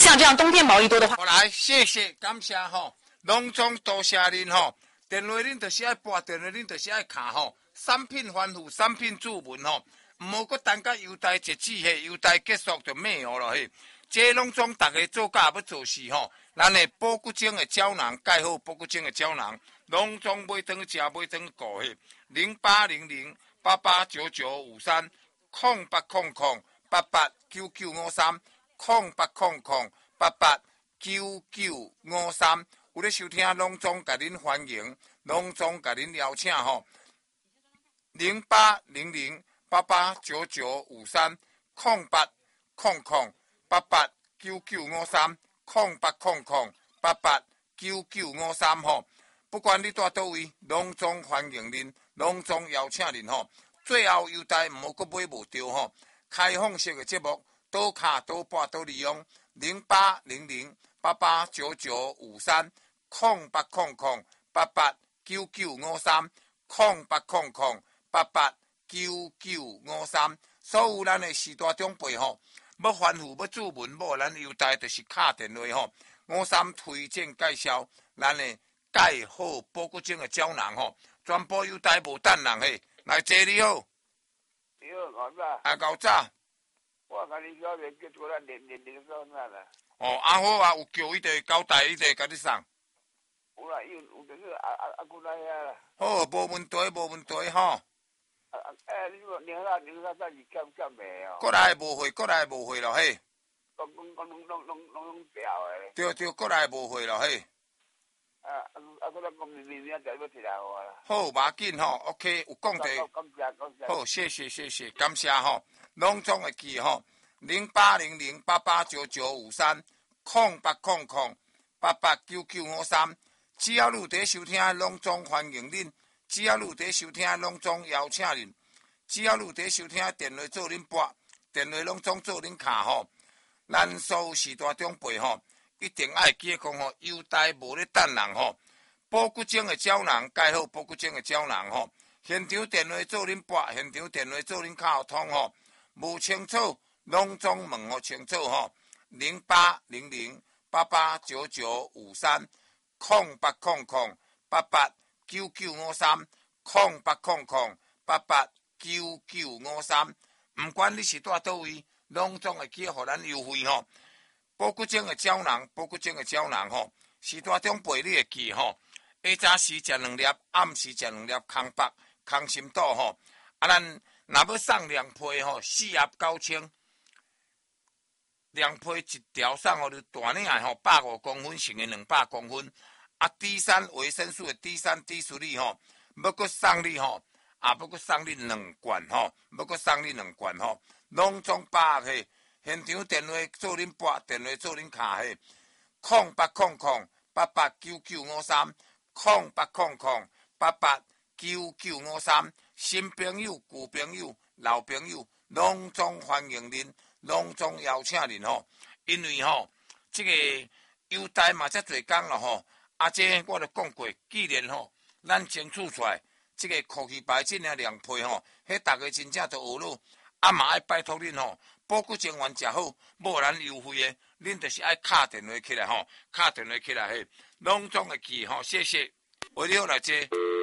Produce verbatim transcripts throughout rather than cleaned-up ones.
像这样冬天毛衣多的话， 好来，谢谢，感谢吼，隆重多谢您吼。电话恁就是爱拨，电话恁就是爱卡吼。产品繁富，产品注文吼，唔好搁等甲优待截止嘿，优待结束就灭哦咯嘿。这拢总大家做假要做事吼，咱的保骨精的胶囊，盖好保骨精的胶囊，拢总买转食，买转顾嘿。零八零零八八九九五三，空八空空八八九九五三，空八空空八八九九五三。有咧收听，拢总甲恁欢迎，拢总甲恁邀请吼。零八零零八八九九五三，空八空空八八九九五三，空八空空八八九九五三吼。不管你住倒位，拢总欢迎恁，拢总邀请恁吼。最后优待唔好搁买无着吼。开放式的节目，倒卡倒拨倒利用零八零零八八九九五三，空八空空八八九九五三，空八空空八八九九五三，所有咱的时代长辈吼，要吩咐要注文，无咱优待就是敲电话吼。五三推荐介绍咱的钙好保骨精的胶囊吼，全部优待无等人嘿。来坐你好， 你好，高早。 啊高早。 我甲你晓得叫做咱连连连到哪啦？ 哦，啊好啊，有叫伊就交代，伊就甲你送。 有啦，有有就是啊啊啊，过来啊啦。 好，无问题，无问题吼。 啊啊，哎，你说年啦年啦，咱是减减的哦。 过来无会，过来无会咯嘿。 讲讲讲拢拢拢拢拢掉的。 对对，过来无会咯嘿。 啊啊啊！嗰个公明明明仔要摕来我啦。 好，无要紧吼 ，OK， 有讲题。 感谢感谢。 好，谢谢谢谢，感谢吼。拢总会记吼，零八零零八八九九五三，空八空空八八九九五三。只要你伫收听，拢总欢迎恁；只要你伫收听，拢总邀请恁；只要你伫收听，电话做恁拨，电话拢总做恁卡吼。咱所有时代长辈吼，一定爱记讲吼，优待无咧等人吼。保骨精的胶囊，盖好保骨精的胶囊吼。现场电话做恁拨，现场电话做恁卡通吼。无清楚，拢总问互清楚吼。零八零零八八九九五三，空八空空八八九九五三，空八空空八八九九五三。唔管你是住倒位，拢总会记互咱优惠吼。保骨精的胶囊，保骨精的胶囊吼，时代长辈你会记吼。下早时食两粒，暗时食两粒，空白空心岛吼。啊，咱若要送两批吼，四盒九千，两批一条送互你大领的吼，百五公分乘的两百公分。啊 ，D 三维生素的 D 三 D 属你吼，要搁送你吼，啊，要搁送你两罐吼，要搁送你两罐吼，拢总百嘿。现场电话做恁拨，电话做恁卡嘿，空八空空八八九九五三。空八空空八八九九五三，新朋友、旧朋友、老朋友，拢总欢迎恁，拢总邀请恁吼。因为吼，这个优待嘛，遮侪工了吼。啊，这我著讲过，既然吼，咱争取出来，这个空气白金的两批吼，迄大家真正都学咯。啊嘛爱拜托恁吼，保骨精丸食好，无咱优惠的，恁就是爱敲电话起来吼，敲电话起来嘿。拢总会记吼，谢谢。为了来这，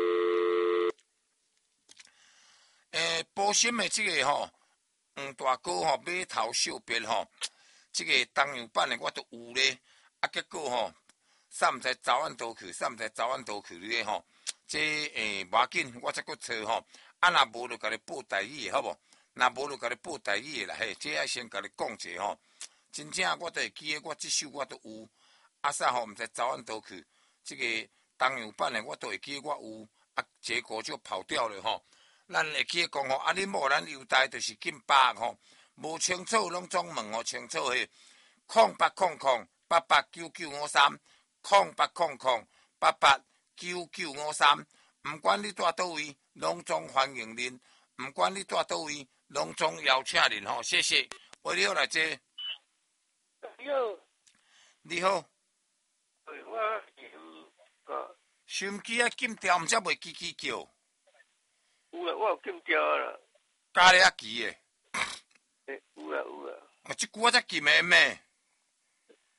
诶，保鲜的这个吼，黄大哥吼，码头小编吼，这个东洋版的我都有咧，啊，结果吼，啥毋知早晚倒去，啥毋知早晚倒去咧吼，这诶无要紧，我再搁找吼，啊，若无就甲你报台语好无？若无就甲你报台语啦嘿，这爱先甲你讲者吼，真正我都会记得，我这首我都有。啊啥吼，毋知早晚倒去，这个东洋版的我都会记得我有，啊结果就跑掉了吼。咱会记得讲吼，啊你无咱优待就是近百吼，无清楚拢总问吼清楚嘿。空八空空八八九九五三，空八空空八八九九五三，毋管你住倒位，拢总欢迎恁；毋管你住倒位，拢总邀请恁吼。谢谢，为了来这。 你好， 你好。 我个收音机啊，禁掉，毋则袂叽叽叫。 有啊，我有禁掉啦。 加咧啊机诶。 诶，有啊有啊。 啊，即句我才禁诶咩？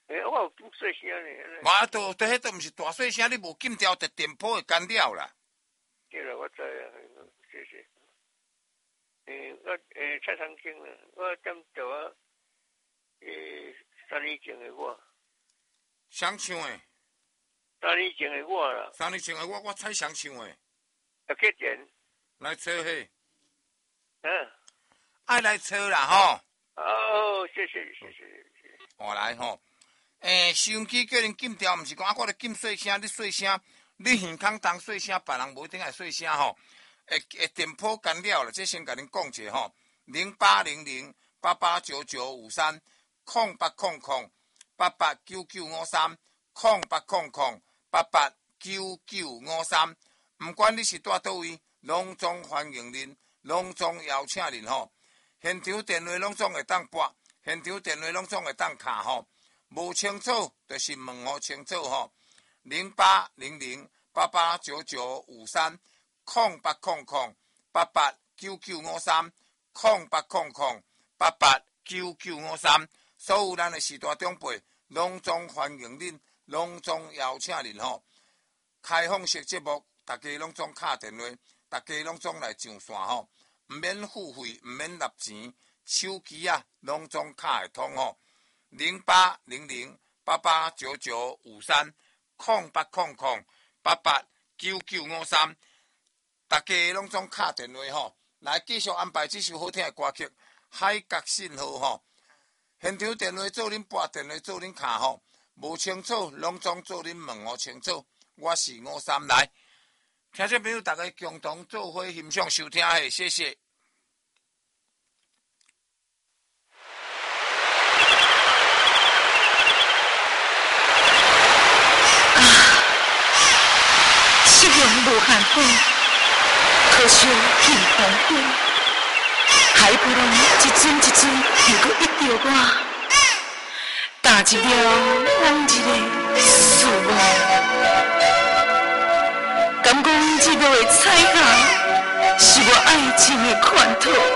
诶，我有金细声呢。 我都都迄都毋是大细声，你无禁掉着电波会干扰啦。 对啦，我知啊，谢谢。诶，我诶蔡长青啦，我点着啊，诶三年前的我。 谁唱诶？ 三年前的我啦。 三年前的我，我猜谁唱诶？ 啊，去点。 来找迄。 嗯。 爱来找啦吼。 哦，谢谢谢谢谢谢。 我来吼。诶，收音机叫恁禁掉，毋是讲啊，我著禁细声，你细声，你耳孔当细声，别人无一定爱细声吼。会会电波干扰啦，这先甲恁讲者吼。零八零零八八九九五三空八空空八八九九五三空八空空八八九九五三，毋管你是住倒位，拢总欢迎恁，拢总邀请恁吼。现场电话拢总会当拨，现场电话拢总会当卡吼。无清楚，就是问我清楚吼。零八零零八八九九五三空八空空八八九九五三空八空空八八九九五三，所有咱的时代长辈，拢总欢迎恁，拢总邀请恁吼。开放式节目，大家拢总敲电话，大家拢总来上线吼，毋免付费，毋免纳钱，手机啊，拢总敲会通吼。零八零零八八九九五三空八空空八八九九五三，大家拢总敲电话吼，来继续安排这首好听的歌曲《海角信号》吼。现场电话做恁拨电话做恁敲吼，无清楚拢总做恁问我清楚。我是五三来，听众朋友大家共同做伙欣赏收听嘿，谢谢。 无限好，可惜天荒昏，海波浪一阵一阵，又搁一着我，打一秒往一个思梦，敢讲这个的彩霞是我爱情的款托。